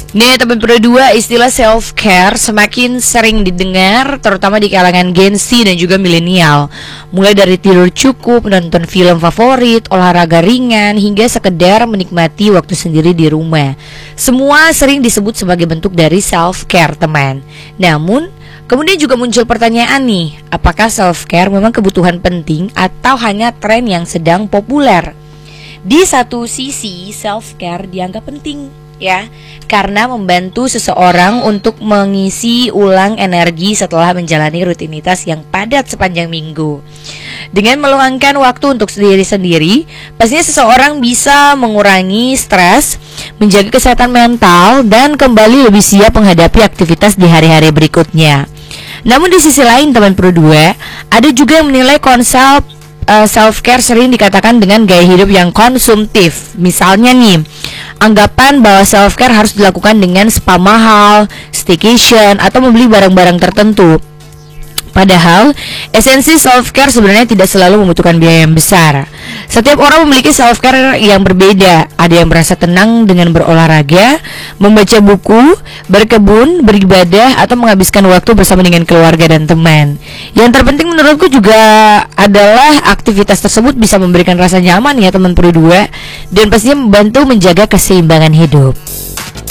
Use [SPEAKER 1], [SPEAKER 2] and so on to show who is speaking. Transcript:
[SPEAKER 1] Nih teman berdua, istilah self care semakin sering didengar terutama di kalangan Gen Z dan juga milenial. Mulai dari tidur cukup, nonton film favorit, olahraga ringan, hingga sekedar menikmati waktu sendiri di rumah. Semua sering disebut sebagai bentuk dari self care, teman. Namun kemudian juga muncul pertanyaan nih, apakah self care memang kebutuhan penting atau hanya tren yang sedang populer? Di satu sisi self care dianggap penting, ya, karena membantu seseorang untuk mengisi ulang energi setelah menjalani rutinitas yang padat sepanjang minggu. Dengan meluangkan waktu untuk diri sendiri, pastinya seseorang bisa mengurangi stres, menjaga kesehatan mental, dan kembali lebih siap menghadapi aktivitas di hari-hari berikutnya. Namun di sisi lain teman Pro 2, ada juga yang menilai konsep self-care sering dikatakan dengan gaya hidup yang konsumtif. Misalnya nih, anggapan bahwa self-care harus dilakukan dengan spa mahal, staycation, atau membeli barang-barang tertentu. Padahal, esensi self-care sebenarnya tidak selalu membutuhkan biaya yang besar. Setiap orang memiliki self-care yang berbeda. Ada yang merasa tenang dengan berolahraga, membaca buku, berkebun, beribadah, atau menghabiskan waktu bersama dengan keluarga dan teman. Yang terpenting menurutku juga adalah aktivitas tersebut bisa memberikan rasa nyaman ya teman Pro 2, dan pastinya membantu menjaga keseimbangan hidup.